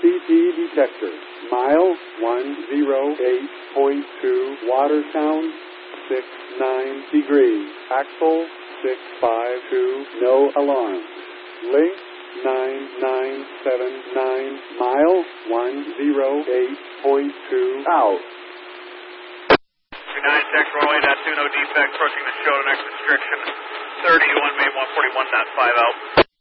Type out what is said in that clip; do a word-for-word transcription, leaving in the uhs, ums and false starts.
C T detector. Mile one oh eight point two. Water sound six nine degrees. Axle six five two. No alarms. Link nine nine seven nine. Mile one oh eight point two. Out. nine Tex runway, that's two, no defect, approaching the show to next restriction. thirty-one, made one forty-one, not five out.